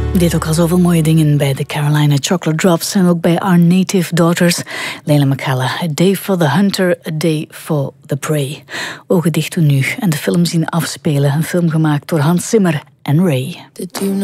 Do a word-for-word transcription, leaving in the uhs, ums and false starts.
Dit ook al zoveel mooie dingen bij de Carolina Chocolate Drops en ook bij Our Native Daughters. Leila McCalla, A Day for the Hunter, A Day for the Prey. Ogen dicht toen nu en de film zien afspelen. Een film gemaakt door Hans Zimmer en Ray.